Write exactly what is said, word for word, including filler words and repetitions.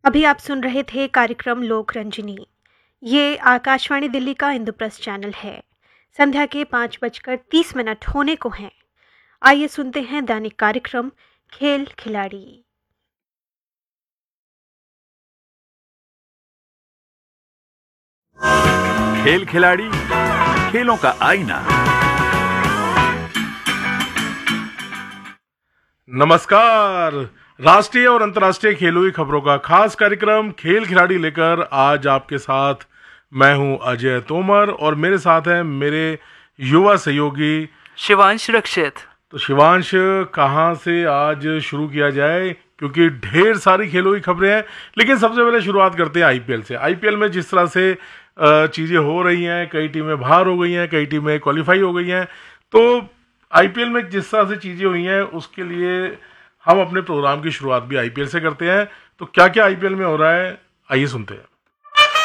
अभी आप सुन रहे थे कार्यक्रम लोक रंजनी। ये आकाशवाणी दिल्ली का इंद्रप्रस्थ चैनल है। संध्या के पाँच बजकर तीस मिनट होने को हैं। आइए सुनते हैं दैनिक कार्यक्रम खेल खिलाड़ी। खेल खिलाड़ी, खेलों का आईना। नमस्कार। राष्ट्रीय और अंतर्राष्ट्रीय खेलों की खबरों का खास कार्यक्रम खेल खिलाड़ी लेकर आज आपके साथ मैं हूं अजय तोमर और मेरे साथ हैं मेरे युवा सहयोगी शिवांश रक्षित। तो शिवांश, कहां से आज शुरू किया जाए, क्योंकि ढेर सारी खेलों की खबरें हैं। लेकिन सबसे पहले शुरुआत करते हैं आईपीएल से। आईपीएल में जिस तरह से चीज़ें हो रही हैं, कई टीमें बाहर हो गई हैं, कई टीमें क्वालिफाई हो गई हैं, तो आईपीएल में जिस तरह से चीज़ें हुई हैं उसके लिए हम अपने प्रोग्राम की शुरुआत भी आईपीएल से करते हैं। तो क्या क्या आईपीएल में हो रहा है, आइए सुनते हैं।